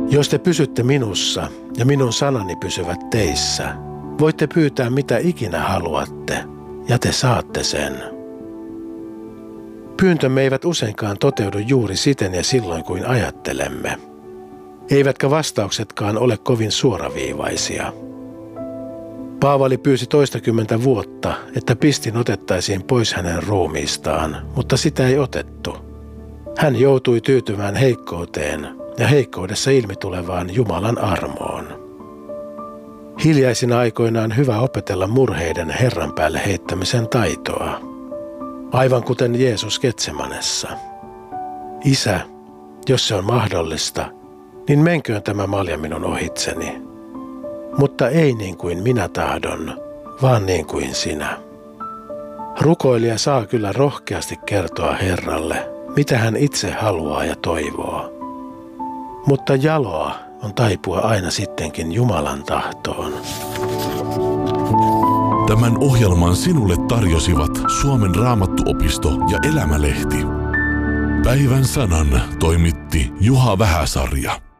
Jos te pysytte minussa ja minun sanani pysyvät teissä, voitte pyytää mitä ikinä haluatte, ja te saatte sen. Pyyntömme eivät useinkaan toteudu juuri siten ja silloin kuin ajattelemme. Eivätkä vastauksetkaan ole kovin suoraviivaisia. Paavali pyysi 20 vuotta, että pistin otettaisiin pois hänen ruumiistaan, mutta sitä ei otettu. Hän joutui tyytymään heikkouteen ja heikkoudessa ilmitulevaan Jumalan armoon. Hiljaisina aikoina on hyvä opetella murheiden Herran päälle heittämisen taitoa. Aivan kuten Jeesus Getsemanessa. Isä, jos se on mahdollista, niin menköön tämä malja minun ohitseni. Mutta ei niin kuin minä tahdon, vaan niin kuin sinä. Rukoilija saa kyllä rohkeasti kertoa Herralle, mitä hän itse haluaa ja toivoo. Mutta jaloa on taipua aina sittenkin Jumalan tahtoon. Tämän ohjelman sinulle tarjosivat Suomen Raamattuopisto ja Elämälehti. Päivän sanan toimitti Juha Vähäsarja.